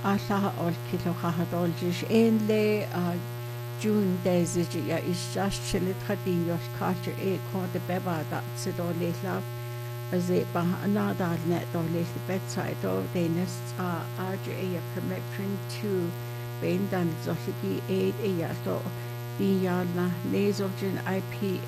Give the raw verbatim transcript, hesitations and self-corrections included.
Allaha olkilo kahadoljish enle June desige ya ishash chilit khadinyo culture e ko de beba that sidole love as it bah another net or the bedside or denis a arj a permitrin to bendan zotigi aid e ya so the na nasogin I P